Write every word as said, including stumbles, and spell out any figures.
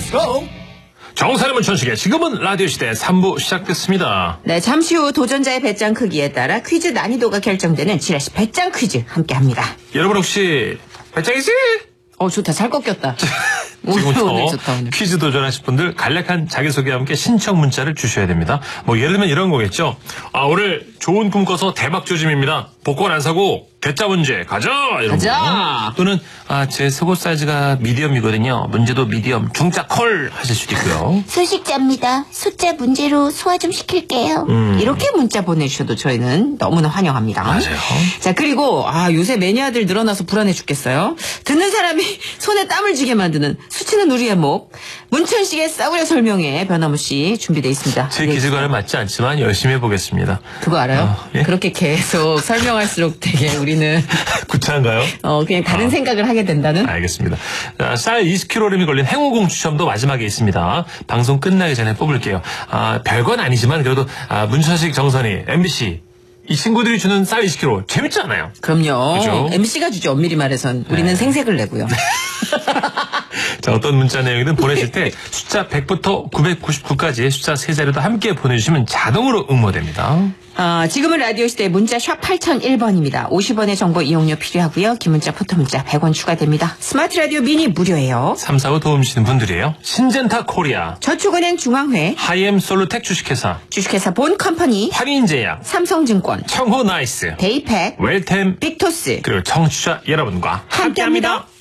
렛츠고! 정선의 문천식의 지금은 라디오 시대 삼 부 시작됐습니다. 네, 잠시 후 도전자의 배짱 크기에 따라 퀴즈 난이도가 결정되는 지라시 배짱 퀴즈 함께합니다. 여러분 혹시 배짱이지? 어, 좋다. 잘 꺾였다. 지금부터 오늘 좋다, 오늘. 퀴즈 도전하실 분들 간략한 자기소개와 함께 신청 문자를 주셔야 됩니다. 뭐 예를 들면 이런 거겠죠. 아, 오늘 좋은 꿈 꿔서 대박 조짐입니다. 복권 안 사고 대짜 문제 가자! 이런 가자! 거. 또는 아, 제 속옷 사이즈가 미디엄이거든요. 문제도 미디엄, 중짜 콜 하실 수도 있고요. 수식자입니다. 숫자 문제로 소화 좀 시킬게요. 음. 이렇게 문자 보내주셔도 저희는 너무나 환영합니다. 맞아요. 자, 그리고 아, 요새 매니아들 늘어나서 불안해 죽겠어요. 듣는 사람이 손에 땀을 쥐게 만드는 수치는 우리의 목. 문천식의 싸구려 설명회 변함없이 준비되어 있습니다. 제 네. 기술과는 맞지 않지만 열심히 해보겠습니다. 그거 알아요? 어, 예? 그렇게 계속 설명할수록 되게 우리는 구차한가요? 어 그냥 다른 아. 생각을 하게 된다는. 알겠습니다. 자, 쌀 이십 킬로그램이 걸린 행운공 추첨도 마지막에 있습니다. 방송 끝나기 전에 뽑을게요. 아, 별건 아니지만 그래도 아, 문천식, 정선이, 엠비씨 이 친구들이 주는 쌀 이십 킬로그램 재밌지 않아요? 그럼요. 그죠? 엠씨가 주죠. 엄밀히 말해선. 우리는 네. 생색을 내고요. 자, 어떤 문자 내용이든 보내실 때 숫자 백부터 구백구십구까지 숫자 세 자리도 함께 보내주시면 자동으로 응모됩니다. 아, 지금은 라디오 시대 문자 샵 팔공공일 번입니다. 오십 원의 정보 이용료 필요하고요. 긴 문자, 포토 문자 백 원 추가됩니다. 스마트 라디오 미니 무료예요. 삼, 사 부 도움 주시는 분들이에요. 신젠타 코리아, 저축은행 중앙회, 하이엠 솔루텍 주식회사, 주식회사 본 컴퍼니, 환인제약, 삼성증권, 청호 나이스, 데이팩, 웰템, 빅토스 그리고 청취자 여러분과 함께합니다.